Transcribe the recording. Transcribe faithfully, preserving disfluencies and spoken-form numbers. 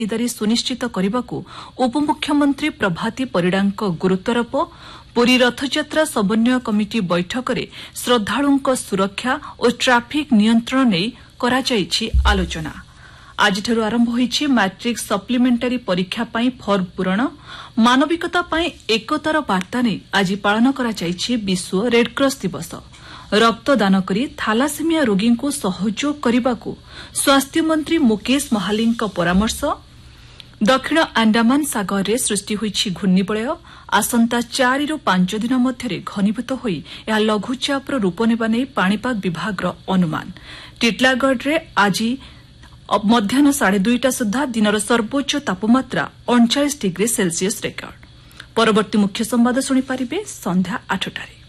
भागीदारी सुनिश्चित करने उपमुख्यमंत्री प्रभाती परिडांक गुरुत्वारोप। पुरी रथयात्रा समन्वय कमिटी बैठक में श्रद्धालुओं सुरक्षा और ट्राफिक नियंत्रण नहीं कराଯାଇଛି आलोचना। आज आरंभ होईछि मैट्रिक सप्लीमेंटारी परीक्षा पाई फर्म पूरण। मानविकता पाई एकतार वार्ता नहीं आज पालन कराଯାଇଛି विश्व रेडक्रॉस दिवस। रक्तदान करी थालासेमिया रोगी को सहयोग करने को स्वास्थ्य मंत्री मुकेश महालिंग परामर्श। दक्षिण अंडमान सागर में सृष्टि होईछि घूर्णिबलय। आसंता चारि रु पांच दिन मध्य घनीभूत होई यह लघुचापर रूप नेबा नै पाणीपाग विभाग अनुमान। टिटलागढ़ में आज मध्याह्न साढ़े दुईटा सुधा दिनर सर्वोच्च तापमात्रा अड़चाश डिग्री सेल्सियस रेकर्ड। परवर्ती मुख्य संवाद शुणिपारे संध्या आठटारे।